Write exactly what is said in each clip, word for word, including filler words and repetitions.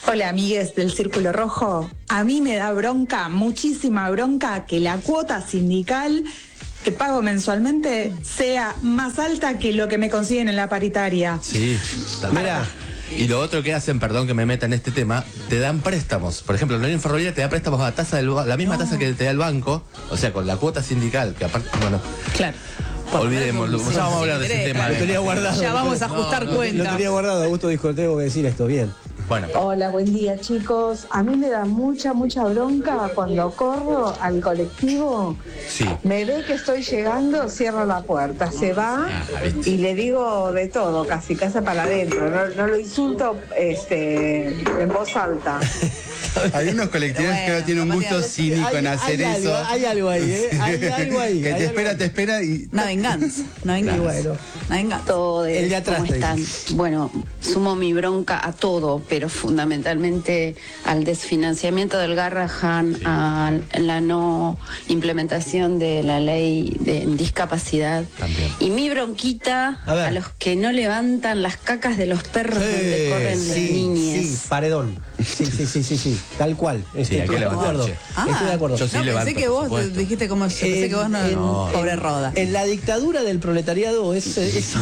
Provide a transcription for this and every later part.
Hola, amigues del Círculo Rojo. A mí me da bronca, muchísima bronca, que la cuota sindical que pago mensualmente sea más alta que lo que me consiguen en la paritaria. Sí, mira. Y lo otro que hacen, perdón que me meta en este tema, te dan préstamos. Por ejemplo, la Unión Ferroviaria te da préstamos a tasa del, la misma no. tasa que te da el banco, o sea, con la cuota sindical, que aparte, bueno. Claro. Olvidémoslo, ya vamos a hablar de ese tema. Lo tenía guardado. Ya vamos a ajustar no, no, cuentas. Lo tenía guardado, Augusto dijo, tengo que decir esto, bien. Bueno. Hola, buen día, chicos. A mí me da mucha, mucha bronca cuando corro al colectivo. Sí. Me ve que estoy llegando, cierro la puerta, se va ah, y le digo de todo, casi casa para adentro. No, no lo insulto este, en voz alta. Hay unos colectivos bueno, que no tienen un gusto cínico hay, en hacer hay eso. Algo, hay algo ahí, ¿eh? Hay algo ahí. Que hay te espera, algo. te espera y... Una venganza. Una venganza. Bueno. Una venganza. Todos, el de atrás, ¿cómo están? Bueno, sumo mi bronca a todo, pero fundamentalmente al desfinanciamiento del Garrahan, sí. a la no implementación de la ley de discapacidad. También. Y mi bronquita a, a los que no levantan las cacas de los perros sí, donde corren sí, las niñas. Sí, paredón. Sí, sí, sí, sí, sí, tal cual. Sí, hay que levantar. Ah, Estoy de acuerdo. Yo sí no, levanto, pensé que vos supuesto. dijiste como yo pensé en, que vos no, en, no. Pobre en, Roda. En la dictadura del proletariado es, es, eso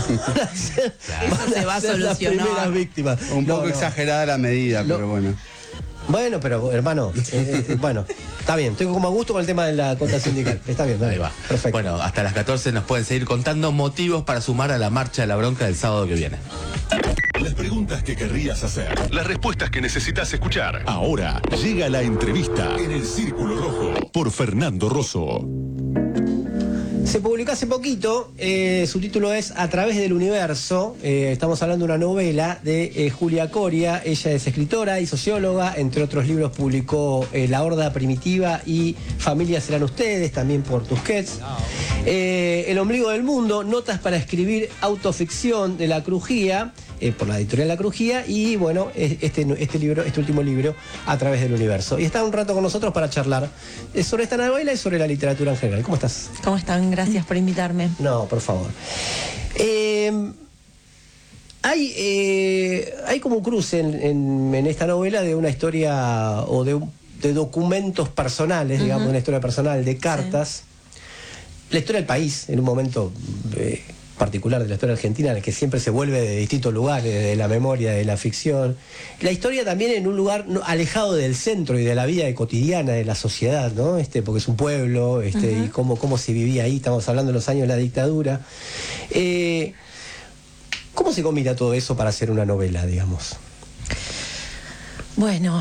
se va a solucionar. Las primeras víctimas. Un poco no, no. exagerada la medida, no. pero bueno. Bueno, pero hermano, eh, eh, bueno, está bien, estoy como a gusto con el tema de la cuota sindical. Está bien, dale. Ahí va. Perfecto. Bueno, hasta las catorce nos pueden seguir contando motivos para sumar a la marcha de la bronca del sábado que viene. Las preguntas que querrías hacer, las respuestas que necesitas escuchar. Ahora llega la entrevista en el Círculo Rojo por Fernando Rosso. Se publicó hace poquito, eh, su título es A través del universo, eh, estamos hablando de una novela de eh, Julia Coria, ella es escritora y socióloga, entre otros libros publicó eh, La Horda Primitiva y Familias serán ustedes, también por Tusquets. Eh, El ombligo del mundo, notas para escribir autoficción de La Crujía, eh, por la editorial La Crujía, y bueno, este, este libro, este último libro, A través del universo. Y está un rato con nosotros para charlar sobre esta novela y sobre la literatura en general. ¿Cómo estás? ¿Cómo están? Gracias por invitarme. No, por favor. Eh, hay, eh, hay como un cruce en, en, en esta novela de una historia o de, de documentos personales, uh-huh. digamos, una historia personal, de cartas. Sí. La historia del país, en un momento eh, particular de la historia argentina, en el que siempre se vuelve de distintos lugares, de la memoria, de la ficción. La historia también en un lugar no, alejado del centro y de la vida cotidiana de la sociedad, ¿no? Este, porque es un pueblo, este, uh-huh. y cómo, cómo se vivía ahí, estamos hablando de los años de la dictadura. Eh, ¿Cómo se combina todo eso para hacer una novela, digamos? Bueno,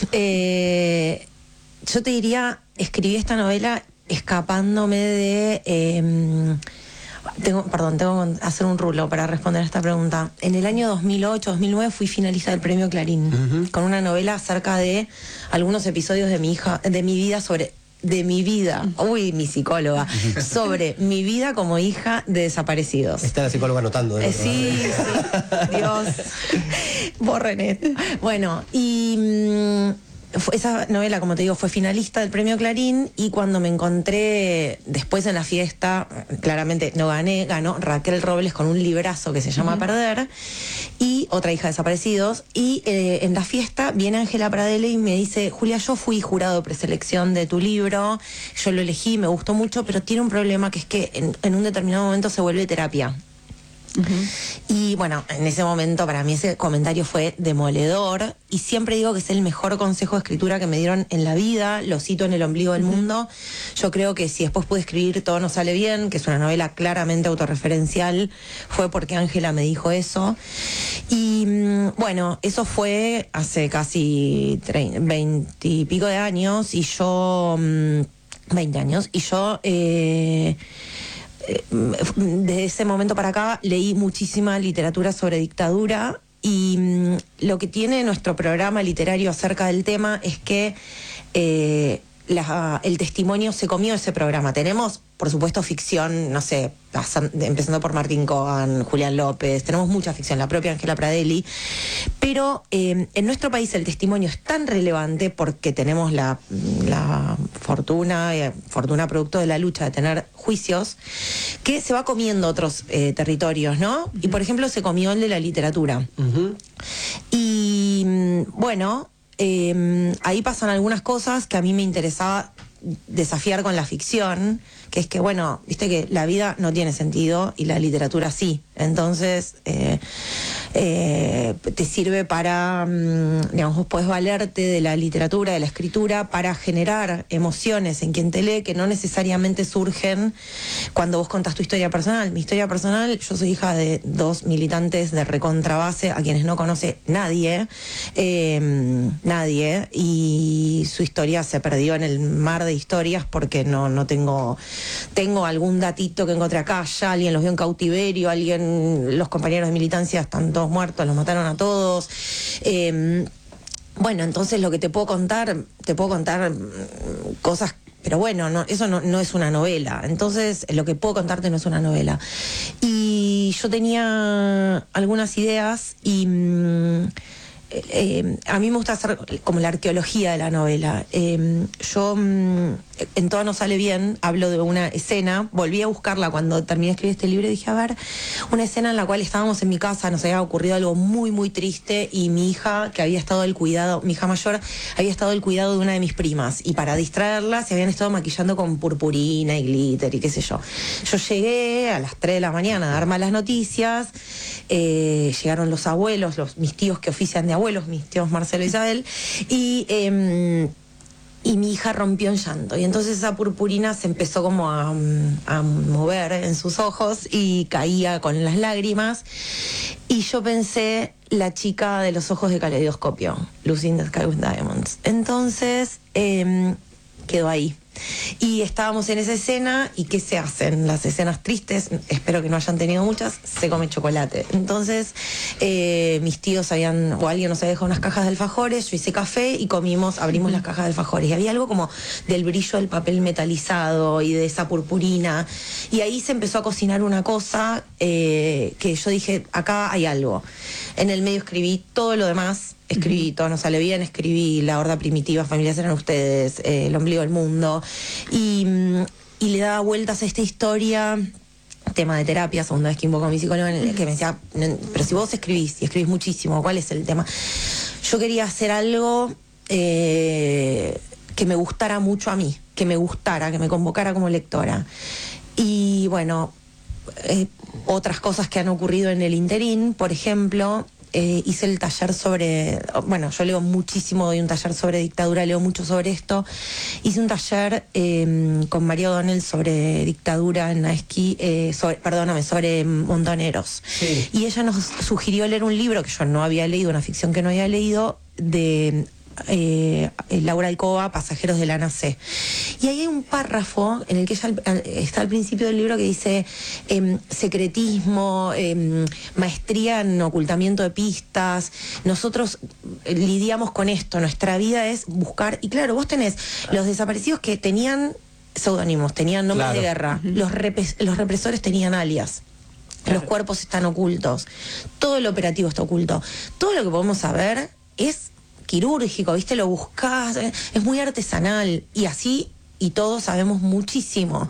eh, yo te diría, escribí esta novela escapándome de... Eh, Tengo, perdón, tengo que hacer un rulo para responder a esta pregunta. En el año dos mil ocho, dos mil nueve fui finalista del Premio Clarín, uh-huh. con una novela acerca de algunos episodios de mi hija, de mi vida sobre, de mi vida, uy, mi psicóloga, sobre mi vida como hija de desaparecidos. Está la psicóloga anotando. Eh, sí, sí, Dios, borren esto. Bueno, y... Mmm, esa novela, como te digo, fue finalista del Premio Clarín, y cuando me encontré después en la fiesta, claramente no gané, ganó Raquel Robles con un librazo que se llama uh-huh. Perder, y Otra hija de desaparecidos, y eh, en la fiesta viene Ángela Pradelle y me dice: Julia, yo fui jurado de preselección de tu libro, yo lo elegí, me gustó mucho, pero tiene un problema, que es que en, en un determinado momento se vuelve terapia. Uh-huh. Y bueno, en ese momento para mí ese comentario fue demoledor, y siempre digo que es el mejor consejo de escritura que me dieron en la vida, lo cito en El ombligo del uh-huh. mundo. Yo creo que si después pude escribir Todo no sale bien, que es una novela claramente autorreferencial, fue porque Ángela me dijo eso. Y bueno, eso fue hace casi veinte y pico de años, y yo veinte años, y yo eh, desde ese momento para acá leí muchísima literatura sobre dictadura, y mmm, lo que tiene nuestro programa literario acerca del tema es que eh, la, el testimonio se comió ese programa. Tenemos, por supuesto, ficción, no sé, empezando por Martín Cogan, Julián López, tenemos mucha ficción, la propia Ángela Pradelle, pero eh, en nuestro país el testimonio es tan relevante porque tenemos la, la fortuna, eh, fortuna producto de la lucha de tener juicios, que se va comiendo otros eh, territorios, ¿no? Uh-huh. Y por ejemplo se comió el de la literatura. Uh-huh. Y bueno, bueno, eh, ahí pasan algunas cosas que a mí me interesaba desafiar con la ficción, que es que, bueno, viste que la vida no tiene sentido y la literatura sí. Entonces, eh, eh, te sirve para, mm, digamos, vos podés valerte de la literatura, de la escritura, para generar emociones en quien te lee que no necesariamente surgen cuando vos contás tu historia personal. Mi historia personal, yo soy hija de dos militantes de recontrabase, a quienes no conoce nadie, eh, nadie, y su historia se perdió en el mar de historias porque no, no tengo... Tengo algún datito que encontré acá, ya alguien los vio en cautiverio, alguien, los compañeros de militancia están todos muertos, los mataron a todos. Eh, bueno, entonces lo que te puedo contar, te puedo contar cosas, pero bueno, no, eso no, no es una novela. Entonces lo que puedo contarte no es una novela. Y yo tenía algunas ideas y... Mm, Eh, a mí me gusta hacer como la arqueología de la novela. Eh, yo, mm, en Todo no sale bien, hablo de una escena, volví a buscarla cuando terminé de escribir este libro y dije, a ver, una escena en la cual estábamos en mi casa, nos había ocurrido algo muy, muy triste y mi hija, que había estado al cuidado, mi hija mayor, había estado al cuidado de una de mis primas y para distraerla se habían estado maquillando con purpurina y glitter y qué sé yo. Yo llegué a las tres de la mañana a dar malas noticias, eh, llegaron los abuelos, los, mis tíos que ofician de abuelos, mis tíos Marcelo e Isabel, y, eh, y mi hija rompió en llanto. Y entonces esa purpurina se empezó como a, a mover en sus ojos y caía con las lágrimas. Y yo pensé, la chica de los ojos de caleidoscopio, Lucy in the Sky with Diamonds. Entonces eh, quedó ahí. Y estábamos en esa escena, y ¿qué se hacen? Las escenas tristes, espero que no hayan tenido muchas, se come chocolate. Entonces, eh, mis tíos habían, o alguien nos había dejado unas cajas de alfajores, yo hice café y comimos, abrimos las cajas de alfajores. Y había algo como del brillo del papel metalizado y de esa purpurina. Y ahí se empezó a cocinar una cosa eh, que yo dije, acá hay algo. En el medio escribí todo lo demás. Escribí Todo no sale bien, escribí La horda primitiva, Familias eran ustedes, eh, El ombligo del mundo. Y, y le daba vueltas a esta historia, tema de terapia, segunda vez que invoco a mi psicóloga, que me decía, pero si vos escribís, y escribís muchísimo, ¿cuál es el tema? Yo quería hacer algo eh, que me gustara mucho a mí, que me gustara, que me convocara como lectora. Y bueno, eh, otras cosas que han ocurrido en el interín, por ejemplo... Eh, hice el taller sobre, bueno, yo leo muchísimo, doy un taller sobre dictadura, leo mucho sobre esto. Hice un taller eh, con María O'Donnell sobre dictadura en Naesky, eh, sobre, perdóname, sobre Montoneros. Sí. Y ella nos sugirió leer un libro que yo no había leído, una ficción que no había leído, de eh, Laura Alcoba, Pasajeros de la N A C. Y ahí hay un párrafo en el que ella está al principio del libro que dice eh, secretismo, eh, maestría en ocultamiento de pistas. Nosotros lidiamos con esto, nuestra vida es buscar. Y claro, vos tenés los desaparecidos que tenían seudónimos, tenían nombres claro. de guerra, los, repes, los represores tenían alias. Claro. Los cuerpos están ocultos, todo el operativo está oculto. Todo lo que podemos saber es quirúrgico, ¿viste? Lo buscás, es muy artesanal y así, y todos sabemos muchísimo.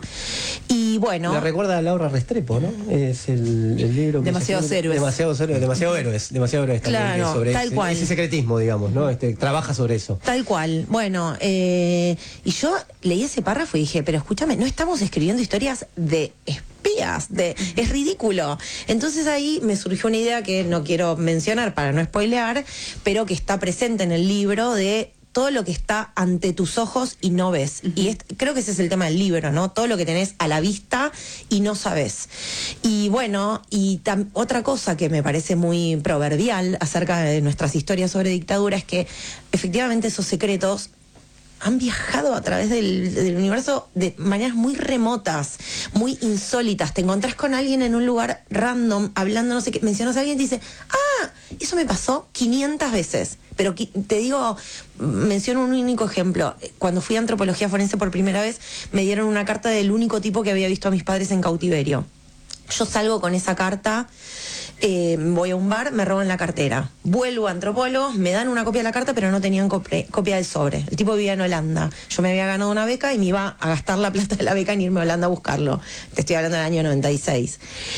Y bueno... Me recuerda a Laura Restrepo, ¿no? Es el, el libro... Demasiados se, héroes. Demasiados héroes, demasiado héroes, demasiado héroes también, claro, sobre tal ese, cual. ese secretismo, digamos, ¿no? Este, trabaja sobre eso. Tal cual. Bueno, eh, y yo leí ese párrafo y dije, pero escúchame, no estamos escribiendo historias de espías, de, es ridículo. Entonces ahí me surgió una idea que no quiero mencionar para no spoilear, pero que está presente en el libro, de todo lo que está ante tus ojos y no ves. Uh-huh. Y es, creo que ese es el tema del libro, ¿no? Todo lo que tenés a la vista y no sabés. Y bueno, y tam, otra cosa que me parece muy proverbial acerca de nuestras historias sobre dictadura es que efectivamente esos secretos han viajado a través del, del universo de maneras muy remotas, muy insólitas. Te encontrás con alguien en un lugar random, hablando, no sé qué, mencionas a alguien y te dice, ah, eso me pasó quinientas veces. Pero te digo, menciono un único ejemplo. Cuando fui a antropología forense por primera vez, me dieron una carta del único tipo que había visto a mis padres en cautiverio. Yo salgo con esa carta, eh, voy a un bar, me roban la cartera. Vuelvo a Antropólogos, me dan una copia de la carta, pero no tenían copia, copia del sobre. El tipo vivía en Holanda. Yo me había ganado una beca y me iba a gastar la plata de la beca en irme a Holanda a buscarlo. Te estoy hablando del año noventa y seis.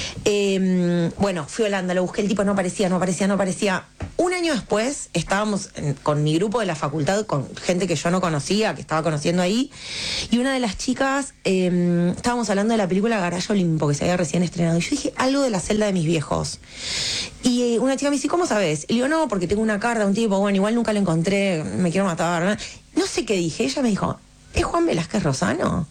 Eh, bueno, fui a Holanda, lo busqué, el tipo no aparecía, no aparecía, no aparecía. Un año después estábamos en, con mi grupo de la facultad, con gente que yo no conocía, que estaba conociendo ahí, y una de las chicas, eh, estábamos hablando de la película Garayo Olimpo, que se había recién estrenado, y yo dije algo de la celda de mis viejos. Y eh, una chica me dice, ¿cómo sabes? Y le digo, no, porque tengo una carta, un tipo, bueno, igual nunca lo encontré, me quiero matar. No, no sé qué dije, ella me dijo, ¿es Juan Velázquez Rosano?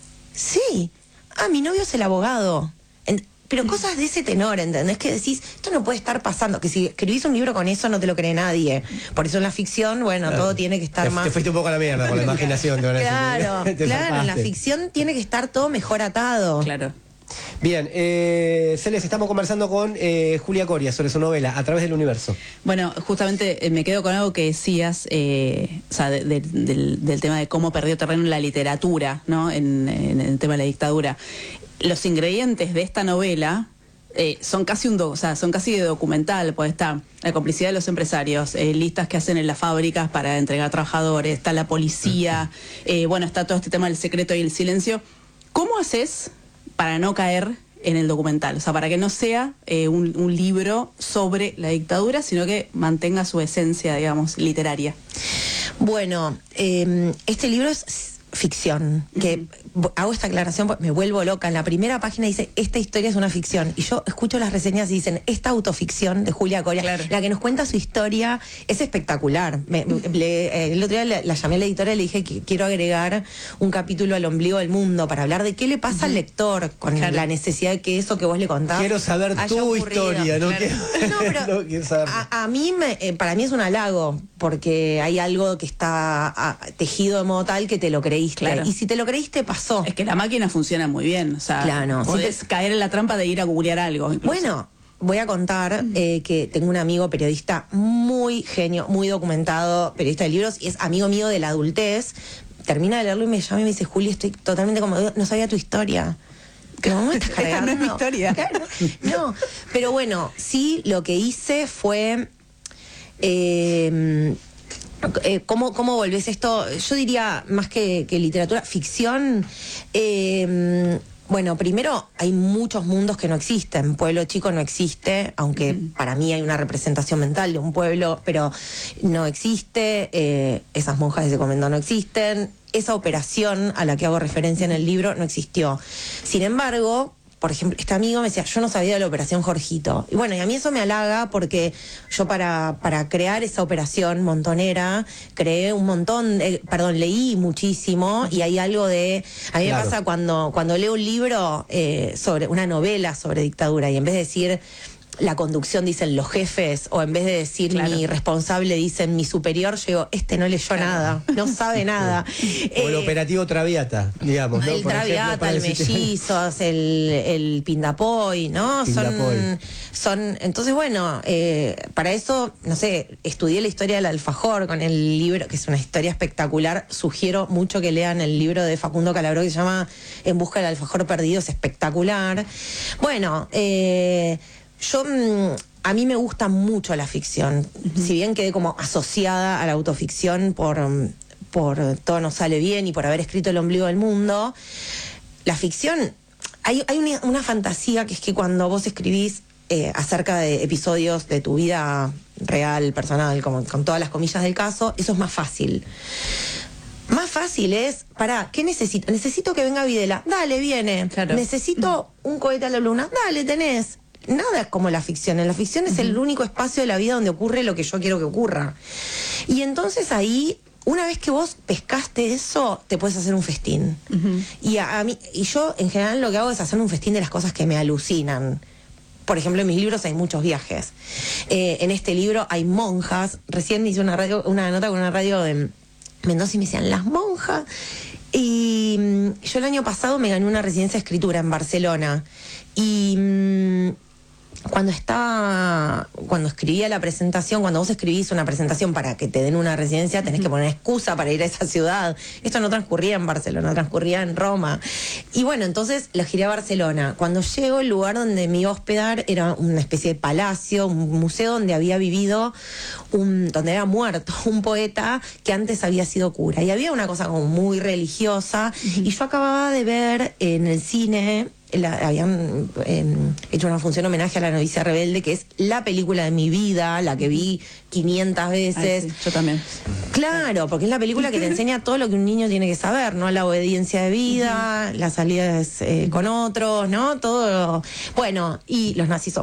Sí. Ah, mi novio es el abogado. En, pero cosas de ese tenor, ¿entendés? Que decís, esto no puede estar pasando, que si escribís un libro con eso no te lo cree nadie. Por eso en la ficción, bueno, claro, todo tiene que estar te, más... Te fuiste un poco a la mierda con la imaginación. Te van a claro, decir, claro, en la ficción tiene que estar todo mejor atado. Claro. Bien, eh, Celes, estamos conversando con eh, Julia Coria sobre su novela A través del universo. Bueno, justamente eh, me quedo con algo que decías, eh, o sea, de, de, del, del tema de cómo perdió terreno la literatura, ¿no? En, en el tema de la dictadura. Los ingredientes de esta novela eh, son casi un do, o sea, son casi de documental, pues está la complicidad de los empresarios, eh, listas que hacen en las fábricas para entregar trabajadores, está la policía, eh, bueno, está todo este tema del secreto y el silencio. ¿Cómo haces para no caer en el documental? O sea, para que no sea eh, un, un libro sobre la dictadura, sino que mantenga su esencia, digamos, literaria. Bueno, eh, este libro es ficción, que uh-huh. hago esta aclaración porque me vuelvo loca. En la primera página dice, esta historia es una ficción, y yo escucho las reseñas y dicen, esta autoficción de Julia Coria, claro, la que nos cuenta su historia, es espectacular. Me, le, el otro día la, la llamé a la editora y le dije que quiero agregar un capítulo al ombligo del mundo para hablar de qué le pasa uh-huh. al lector con claro. la necesidad de que eso que vos le contás quiero saber tu ocurrido. Historia, ¿no? Claro. Quiero, no, pero no quiero saber. A, a mí, me, eh, para mí es un halago, porque hay algo que está a, tejido de modo tal que te lo creíste. Claro. Y si te lo creíste, pasó. Es que la máquina funciona muy bien. O sea, claro, podés si te... caer en la trampa de ir a googlear algo. Incluso. Bueno, voy a contar eh, que tengo un amigo periodista muy genio, muy documentado, periodista de libros, y es amigo mío de la adultez. Termina de leerlo y me llama y me dice, Juli, estoy totalmente como, no sabía tu historia. ¿Cómo estás cargando? Esta no es mi historia. Claro, no, pero bueno, sí, lo que hice fue... Eh, Eh, ¿cómo, ¿Cómo volvés esto? Yo diría, más que, que literatura, ficción. Eh, bueno, primero, hay muchos mundos que no existen. Pueblo Chico no existe, aunque mm. para mí hay una representación mental de un pueblo, pero no existe. Eh, esas monjas de ese convento no existen. Esa operación a la que hago referencia en el libro no existió. Sin embargo, por ejemplo, este amigo me decía, yo no sabía de la operación Jorgito. Y bueno, y a mí eso me halaga porque yo para, para crear esa operación montonera, creé un montón, de, perdón, leí muchísimo, y hay algo de... A mí claro. me pasa cuando, cuando leo un libro eh, sobre una novela sobre dictadura, y en vez de decir... la conducción dicen los jefes, o en vez de decir claro. mi responsable dicen mi superior, yo digo, este no leyó claro. nada, no sabe nada. O el eh, operativo Traviata, digamos. ¿no? El Por Traviata, ejemplo, el Mellizos, el, el Pindapoy, ¿no? Pindapoy. Son, son, entonces bueno, eh, para eso, no sé, estudié la historia del alfajor con el libro, que es una historia espectacular. Sugiero mucho que lean el libro de Facundo Calabró que se llama En busca del alfajor perdido, es espectacular. Bueno, eh... Yo, a mí me gusta mucho la ficción, uh-huh. si bien quedé como asociada a la autoficción por, por Todo no sale bien y por haber escrito El ombligo del mundo. La ficción, hay, hay una, una fantasía que es que cuando vos escribís eh, acerca de episodios de tu vida real, personal, como, con todas las comillas del caso, eso es más fácil. Más fácil es, pará, ¿qué necesito? Necesito que venga Videla, dale, viene. Claro. Necesito uh-huh. un cohete a la luna, dale, tenés. Nada es como la ficción. En la ficción es uh-huh. el único espacio de la vida donde ocurre lo que yo quiero que ocurra. Y entonces ahí, una vez que vos pescaste eso, te puedes hacer un festín. Uh-huh. Y a, a mí, y yo en general lo que hago es hacer un festín de las cosas que me alucinan. Por ejemplo, en mis libros hay muchos viajes. Eh, en este libro hay monjas. Recién hice una radio, una nota con una radio de Mendoza y me decían, las monjas. Y mm, yo el año pasado me gané una residencia de escritura en Barcelona. Y... Mm, cuando estaba, cuando escribía la presentación, cuando vos escribís una presentación para que te den una residencia, tenés que poner excusa para ir a esa ciudad. Esto no transcurría en Barcelona, transcurría en Roma. Y bueno, entonces la giré a Barcelona. Cuando llego, el lugar donde me iba a hospedar era una especie de palacio, un museo donde había vivido, un, donde había muerto un poeta que antes había sido cura. Y había una cosa como muy religiosa. Uh-huh. Y yo acababa de ver en el cine... La, habían eh, hecho una función homenaje a La novicia rebelde, que es la película de mi vida, la que vi quinientas veces. Ay, sí, yo también. Claro, porque es la película que te enseña todo lo que un niño tiene que saber, ¿no? La obediencia de vida, uh-huh. las salidas eh, con otros, ¿no? Todo. Bueno, y los nazis